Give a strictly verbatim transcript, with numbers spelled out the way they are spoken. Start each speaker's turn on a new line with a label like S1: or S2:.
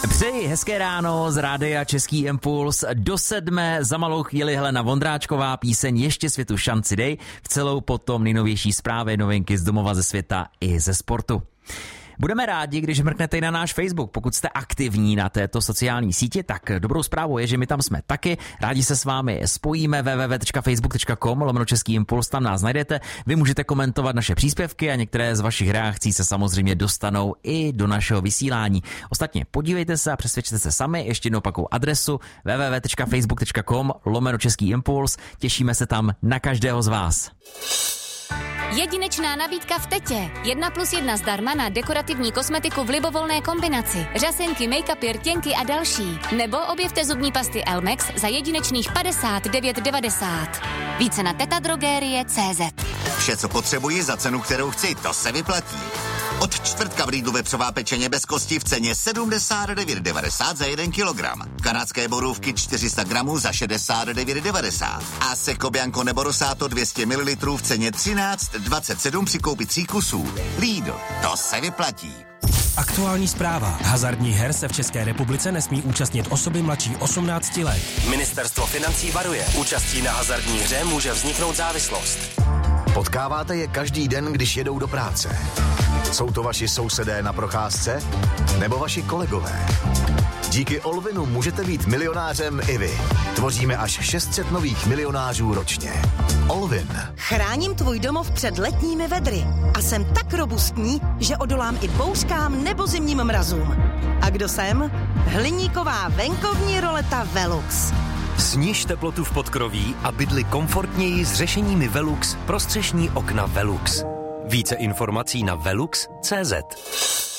S1: Přeji hezké ráno z rádia Český Impuls. Do sedmé za malou chvíli Helena Vondráčková, píseň Ještě světu šanci dej, v celou potom nejnovější zprávy, novinky z domova, ze světa i ze sportu. Budeme rádi, když mrknete i na náš Facebook. Pokud jste aktivní na této sociální síti, tak dobrou zprávou je, že my tam jsme taky. Rádi se s vámi spojíme. w w w tečka facebook tečka com lomeno Český Impuls, tam nás najdete. Vy můžete komentovat naše příspěvky a některé z vašich reakcí se samozřejmě dostanou i do našeho vysílání. Ostatně podívejte se a přesvědčte se sami. Ještě jednou opakuju adresu w w w tečka facebook tečka com lomeno Český Impuls. Těšíme se tam na každého z vás.
S2: Jedinečná nabídka v Tetě. Jedna plus jedna zdarma na dekorativní kosmetiku v libovolné kombinaci. Řasenky, make-upy, rtěnky a další. Nebo objevte zubní pasty Elmex za jedinečných padesát devět devadesát. Více na tetadrogerie tečka cé zet.
S3: Vše, co potřebuji za cenu, kterou chci, to se vyplatí. Od čtvrtka v Lidlu vepřová pečeně bez kosti v ceně sedmdesát devět devadesát za jeden kilogram. Kanadské borůvky čtyři sta gramů za šedesát devět devadesát. A Seco Bianco nebo Rosato dvě stě mililitrů v ceně třináct dvacet sedm při koupi tří kusů. Lidl, to se vyplatí.
S4: Aktuální zpráva. Hazardních her se v České republice nesmí účastnit osoby mladší osmnácti let. Ministerstvo financí varuje. Účastí na hazardní hře může vzniknout závislost.
S5: Potkáváte je každý den, když jedou do práce. Jsou to vaši sousedé na procházce? Nebo vaši kolegové? Díky Olvinu můžete být milionářem i vy. Tvoříme až šest set nových milionářů ročně. Olvin.
S6: Chráním tvůj domov před letními vedry a jsem tak robustní, že odolám i bouřkám nebo zimním mrazům. A kdo jsem? Hliníková venkovní roleta Velux.
S4: Sniž teplotu v podkroví a bydli komfortněji s řešeními Velux pro střešní okna Velux. Více informací na velux tečka cé zet.